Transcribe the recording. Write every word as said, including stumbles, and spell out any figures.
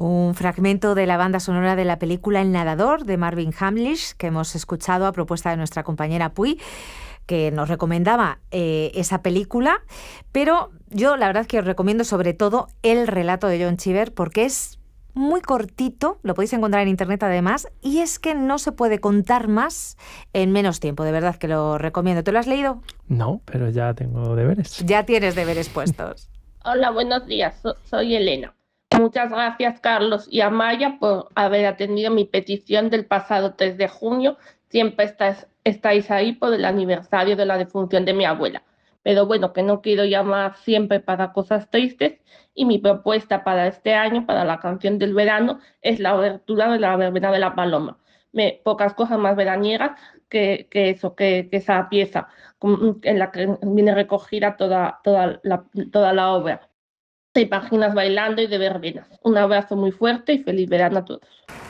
Un fragmento de la banda sonora de la película El nadador de Marvin Hamlisch, que hemos escuchado a propuesta de nuestra compañera Puy, que nos recomendaba eh, esa película, pero yo la verdad que os recomiendo sobre todo el relato de John Cheever, porque es muy cortito, lo podéis encontrar en internet además, y es que no se puede contar más en menos tiempo, de verdad que lo recomiendo. ¿Te lo has leído? No, pero ya tengo deberes. Ya tienes deberes puestos. Hola, buenos días, so- soy Elena. Muchas gracias, Carlos y Amaya, por haber atendido mi petición del pasado tres de junio. Siempre estás, estáis ahí por el aniversario de la defunción de mi abuela. Pero bueno, que no quiero llamar siempre para cosas tristes, y mi propuesta para este año, para la canción del verano, es la obertura de la verbena de la Paloma. Me, pocas cosas más veraniegas que, que eso, que, que esa pieza con- en la que viene recogida toda, toda la, toda la obra. Te imaginas bailando y de verbenas. Un abrazo muy fuerte y feliz verano a todos.